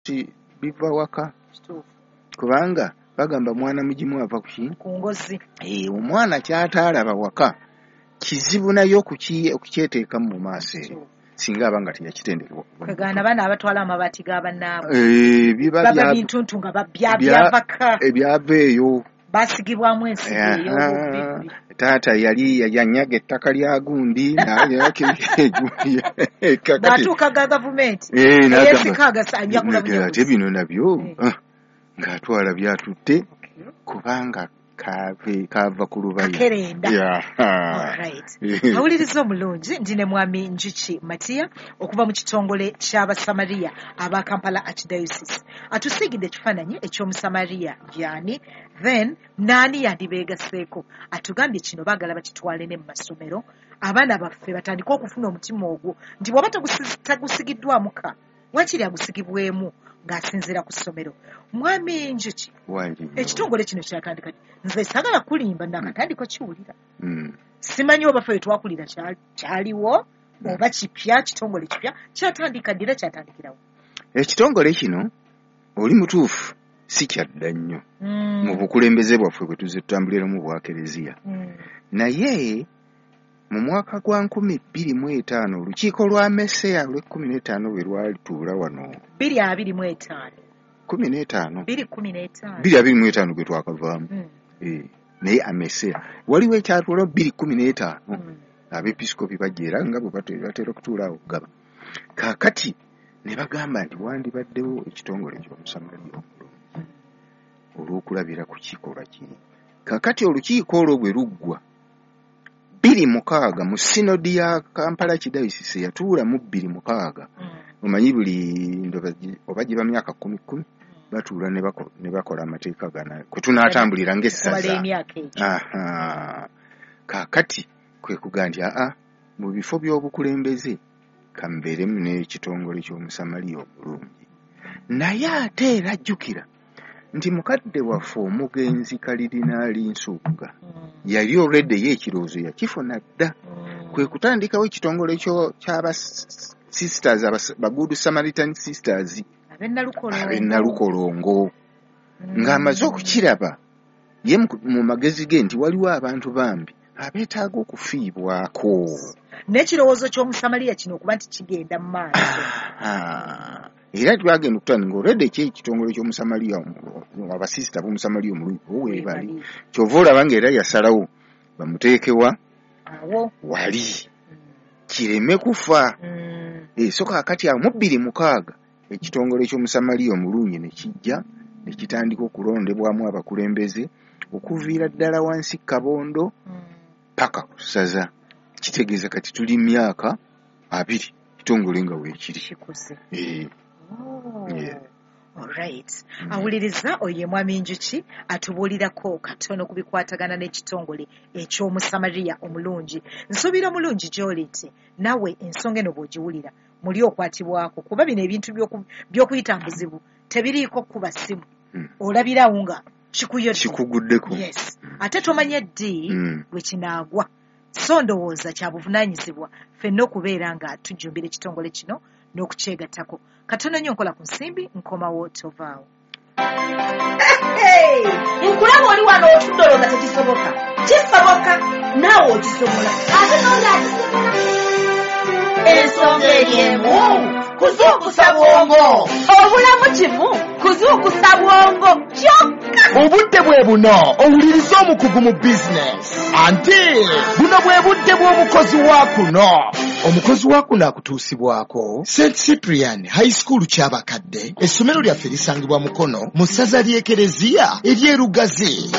biva waka kubanga bagamba mwana mugimu ava ku ngozi omwana kyataalaba waka kizibu nayo okukyeteeka mu maaso singa abanga teyakitendekebwa kwegana bana abatwala amabaati g'abannaabwe biba bintuntu nga byavaka ebyava eyo basigibwamu ensigo eyo taata yali yanyaga ettaka lya gundi batuukaga gavumenti eyesika agasanja kulabula ate bino nabyo ng'atwala byatutte kubanga kava ku lubayakerenda awuliriza omulungi ndi ne mwami Njuki Matiya okuva mu kitongole ky'Abasamariya aba Kampala Archdiocese atusiigidde ekifaananyi eky'Omusamariya yani then naani yandibeegaseeko atugambye kino baagala bakitwale ne mu masomero abaana baffe batandika okufuna omutima ogwo nti bw'aba tagusigiddwamuka wakiri agusigibwemu ng'asinziira ku ssomero. Mwami Njuki ekitongole kino kyatandika nze sagala kulimba nakatandika kiwulira simanyi oba ffe twakulira kyaliwo oba kipya kitongole kipya kyatandika ddira kyatandikirawo ekitongole kino oli mutuufu si kyadda nnyo mu bukulembeze bwaffe bwe tuze tutambulira mu bwa Kereziya naye mu mwaka gwa 2025 olukiiko lwa Meseya lwe-15 bwe lwalituula wano 2025 2015 gwe twakavaamu naye ameseya waliwo ekyatuula 2015 abepiskopi bajera nga bwe batera okutuulaawo gaba kaakati ne bagamba nti wandibaddewo ekitongole ky'Omusamariya omulungi olw'okulabira ku kikolwa kiri kaakati olukiiko olwo bwe luggwa 2006 mu sinodi ya Kampala Archdiocese yatuula mu 2006 omanyi buli oba giba myaka 10 batuula ne bakola amateeka gana kutunaatambulira ng'essaza kaakati kwe kugambya mu bifo by'obukulembeze kambeeremu n'ekitongole ky'Omusamariya omulungi naye ate era jjukira nti mukadde waffe omugenzi Kalidinaali Nsubuga yali already y'ekirowoozo yakifuna dda kwe kutandikawo ekitongole ky'aba sisters aba Good Samaritan sisters ab'Nalukolongo ng'amaze okukiraba ye mu magezi ge nti waliwo abantu bambi abeetaaga okufiibwako n'ekirowoozo ky'Omusamariya kino okuba nti kigenda mu maaso era twagenda okutandika olwedde ekitongole ky'Omusamariya abasisita b'Omusamariya omulungi weebali kyova olaba nga era yasalawo bamuteekewa wali kireme kufa so kaakati awo mu 2006 ekitongole ky'Omusamariya omulungi ne kijja ne kitandika okulondebwamu abakulembeze okuviira ddala wansi Kabondo paka kusaza kitegeeza kati tuli myaka 2 kitongole nga weekiri Alright. Awuliriza oye mwami Njuki atubuulirako katono ku bikwatagana n'ekitongole eky'Omusamariya omulungi. Nsuubira omulungi gy'olite nawe ensonga eno bw'ogiwulira muli okwatibwako kuba bino ebintu by'okuyita mbuzibu tebiriiko kuba ssimu olabirawo nga kikuguddeko yes ate tomanye ddi lwe kinaagwa so ndowooza kya buvunaanyizibwa ffenna okubeera nga tujjumbira ekitongole kino n'okukyegattako katono nnyo nkola ku nsimbi nkomawo tovaawo nkulaba oli wano otudologa tekisoboka kisoboka naawe okisobola ate nolyakisobola ensonga eryemu kuzuukusa bwongo obulamu kimu kuzuukusa bwongo kyokka obudde bwe buno owuliriza omukugu mu bizinesi ante buno bwe budde bw'omukozi wa kuno omukozi wa kuno akutuusibwako St. Cyprian High School ky'abakadde essomero lyaffe lisangibwa Mukono mu ssaza ly'Ekereziya ery'Erugazi.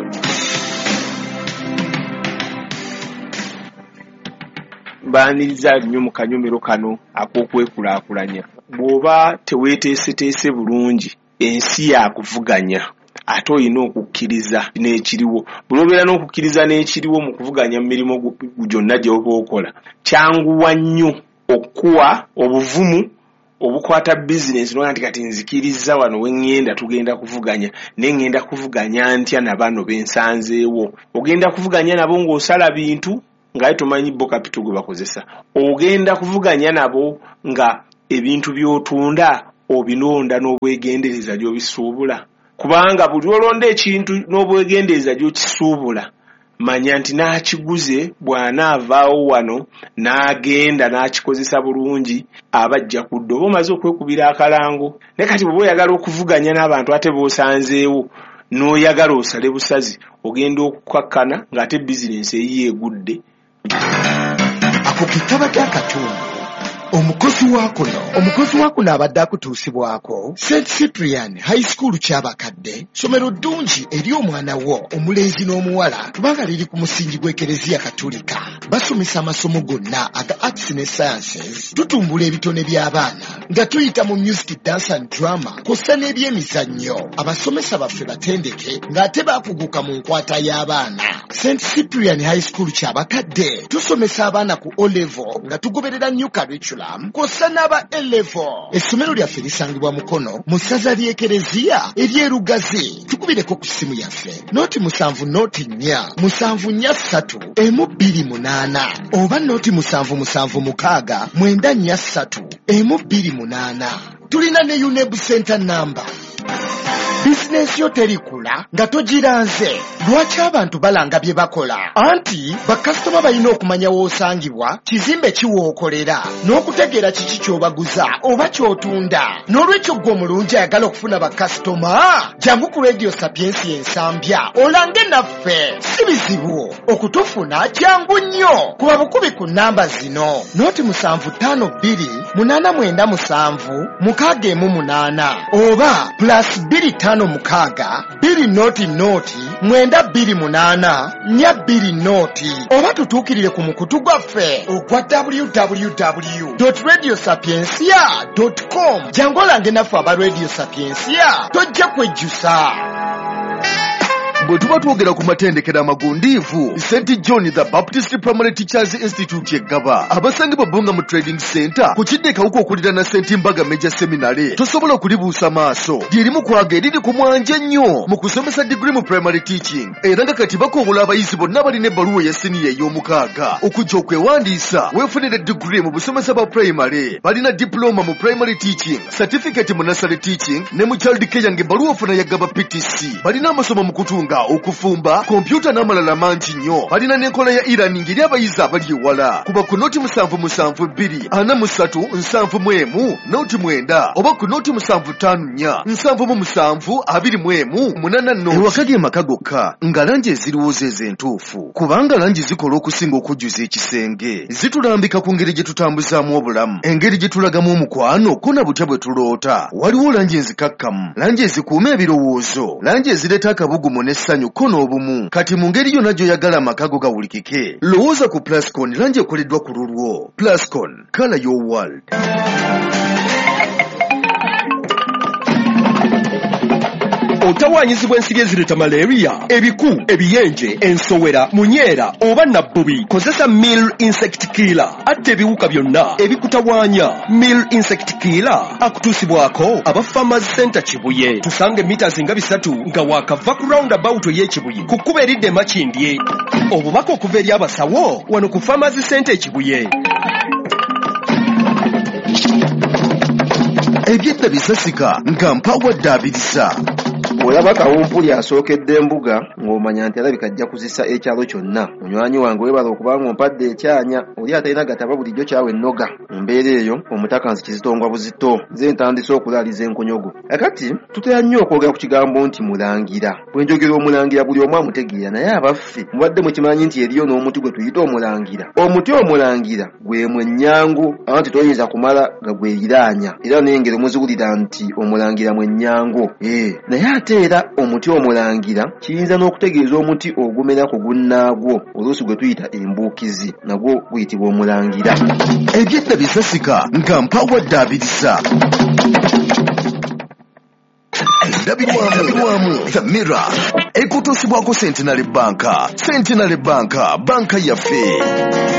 Baaniriza nnyo mu kanyomero kano ak'okwekulaakulanya bw'oba teweeteeseteese bulungi ensi yakuvuganya ate olina okukkiriza n'ekiriwo bw'obeera n'okukkiriza n'ekiriwo mu kuvuganya mu mirimu gyonna gy'oba okola kyanguwa nnyo okuwa obuvumu obukwata bizinesi n'oga nti kati nzikiriza wano we ŋŋenda tugenda kuvuganya ne ŋŋenda kuvuganya ntya na bano bensanzeewo ogenda kuvuganya nabo ng'osala bintu ngaye tomanyi bo kapito gwe bakozesa ogenda kuvuganya nabo nga ebintu by'otunda obinonda n'obwegendereza gy'obisuubula. Kubanga buli olonda ekintu n'obwegendereza gy'okisuubula, manya nti n'akiguze bw'anaavaawo wano n'agenda n'akikozesa bulungi abajja kudda oba omaze okwekubira akalango. Ne kati bw'oba oyagala okuvuganya n'abantu ate b'osanzeewo n'oyagala osale busazi, ogenda okukakkana ng'ate bizinensi eyiye egudde. Ako kitaba ky'akatundu omukozi wakuno abadde akutuusibwako St. Cyprian High School ky'abakadde, somero ddungi eri omwana wo omulenzi n'omuwala kubanga liri ku musingi gw'Ekereziya Katolika. Basomesa amasomo gonna aga arts ne sciences, tutumbula ebitone by'abaana nga tuyita mu music, dance and drama kw'ossa n'ebyemizannyo. Abasomesa baffe batendeke ng'ate baakuguka mu nkwata y'abaana. St. Cyprian High School ky'abakadde tusomesa abaana ku O-level nga tugoberera new curriculum kw'ossa n'aba A-level. Essomero lyaffe lisangibwa Mukono mu ssaza ly'Ekereziya ery'Erugazi. Tukubireko ku ssimu yaffe noti 79443 oba noti 7746 tulina ne UNEB center number. Bizinensi yo terikula nga togiranze. Lwaki abantu balanga bye bakola? Anti bakasitoma balina okumanya w'osangibwa, kizimbe kiwookolera, n'okutegeera kiki ky'obaguza oba ky'otunda. N'olwekyo gwe omulungi ayagala okufuna bakasitoma, jangu ku Radio Sapiensi ensambya olange naffe. Si bizibu okutufuna, jangu nnyo. Kuba bukubi ku namba zino: noti 752897 oba +256 2 oba tutuukirire ku mukutu gwaffe ogwa www.radiosapiensia.com. jangu olange naffe aba Radio Sapiensia, tojja kwejjusa. bwe tuba twogera ku matendekero amagundiivu, St. John the Baptist Primary Teachers Institute eggaba abasangibwa Bunga mu Trading Center ku kiddekawuka okulira na St. Mbaga Major Seminary. Tosobola okulibuusa maaso, lyerimu kwaga eriri ku mwanje nnyo mu kusomesa degree mu primary teaching, era nga kati bakobola abayizi bonna balina ebbaluwa ya siniya ey'omukaaga okujja okwewandiisa weefunire degree mu busomesa bwa primary. Balina diploma mu primary teaching, certificate mu nursery teaching ne mu child care ng'ebbaluwa ofuna yaggaba PTC. Balina amasomo mu kutunga, okufumba, kompyuta n'amalala mangi nnyo. Balina n'enkola ya e-learning eri abayizi abali ewala. Kuba ku noti 772447 noti 9 oba ku noti 754727 ewaka ge maka gokka nga langi eziriwo ez'entuufu, kubanga langi zikola okusinga okujjuza ekisenge. Zitulambika ku ngeri gye tutambuzaamu obulamu, engeri gye tulagamu omukwano ko na butya bwe tuloota. Waliwo langi enzikakkamu, langi ezikuuma ebirowoozo, langi ezireeta akabugumu n'essanyu ko n'obumu. Kati mu ngeri yonna gy'oyagala amaka go gawulikike, lowooza ku Plascon, langi ekoleddwa ku lulwo. Plascon, color your world. Otawaanyizibwa ensiri ezireta malaria, ebiku, ebiyenje, ensowera, munyeera oba nabbubi, kozesa Mill Insect Killer. Atta ebiwuka byonna ebikutawaanya. Mill Insect Killer akutuusibwako aba Farmers Center Kibuye. Tusange mita nga 3 nga waakava ku roundabout y'Ekibuye ku kkubo eridda e Makindye. Obubaka okuva eri abasawo wano ku Farmers Center Kibuye. Ebyedda bisasika nga mpawadde abirisa. Olaba kawumpuli asookedde embuga ng'omanya nti alabika ajja kuzisa ekyalo kyonna. Munywanyi wange weebala okuba ng'ompadde ekyanya, oli atalina gataba bulijjo kyawe ennoga. Mu mbeera eyo omutaka nsi kizitongwa buzito, nze ntandise okulaaliza enkonyogo. Akati tutera nnyo okwogera ku kigambo nti mulangira. Bwe njogera omulangira buli omu amutegeera, naye abaffe mubadde mukimanyi nti eriyo n'omuti gwe tuyita omulangira. Omuti omulangira gwe mwenyangu, anti toyinza kumala nga gweyiraanya, era n'engero muziwulira nti omulangira mwenyangu. Naye ate era omuti omulangira kiyinza n'okutegeeza omuti ogumera ku gunnaagwo, oluusi gwe tuyita embuukizi, nagwo guyitibwa omulangira. Ebyedda bisasika nga mpawadde abirisa. Endabirwamu The Mirror ekutuusibwako Centenary Bank. Centenary Bank, banka yaffe.